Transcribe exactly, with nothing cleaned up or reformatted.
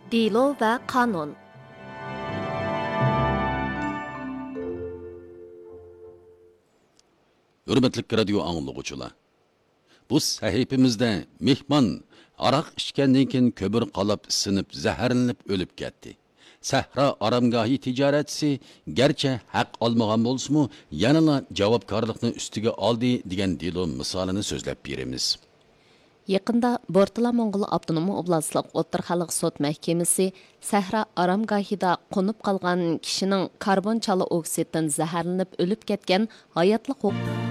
Delo va qonun. Hürmetli radio anlıqçılar. Bu sahifimizde mehmon aroq ichgandan keyin ko'bir qalab sinib zaharlanib o'lib ketdi. Sahra aramgohi tijoratchisi garchi haq olmagan bo'lsa-mu, yanada javobgarlikni ustiga oldi degan delo misolini so'zlab beramiz. Yaqında Bortala Moңғол Avtonom Oblastlik O'rta xalq sud mahkamasi Sahra aramgohida qo'nib qolgan kishining karbon chala oksididan zaharlanib o'lib ketgan hayotli huquq